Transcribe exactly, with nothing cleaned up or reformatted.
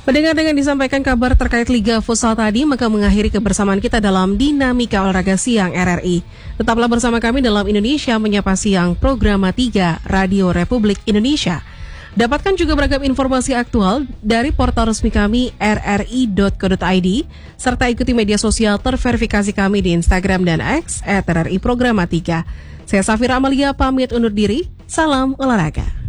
Mendengar dengan disampaikan kabar terkait Liga Futsal tadi, maka mengakhiri kebersamaan kita dalam Dinamika Olahraga Siang R R I. Tetaplah bersama kami dalam Indonesia Menyapa Siang, Program tiga Radio Republik Indonesia. Dapatkan juga beragam informasi aktual dari portal resmi kami r r i dot co dot i d, serta ikuti media sosial terverifikasi kami di Instagram dan X at R R I Program tiga. Saya Safira Amalia pamit undur diri, salam olahraga.